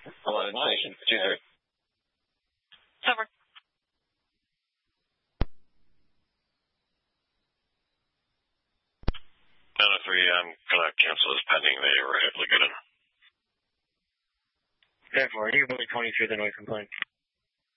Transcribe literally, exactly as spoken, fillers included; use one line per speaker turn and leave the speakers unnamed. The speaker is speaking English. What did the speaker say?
eleven station two three.
Over.
nine oh three, I'm going to cancel this pending. They were able to get in.
ten four, you can put twenty through the noise complaint.